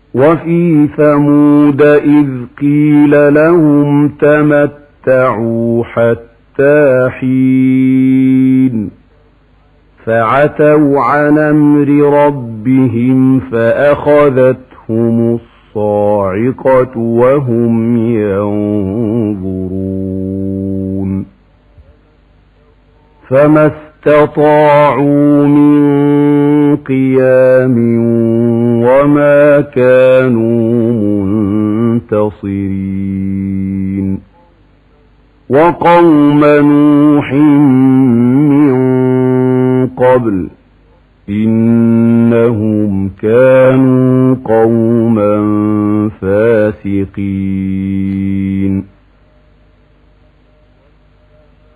وفي ثمود إذ قيل لهم تمتعوا حتى حين فعتوا عن أمر ربهم فأخذتهم الصاعقة وهم ينظرون فما استطاعوا من قيام وما كانوا منتصرين وقوم نوح من قبل إنهم كانوا قوما فاسقين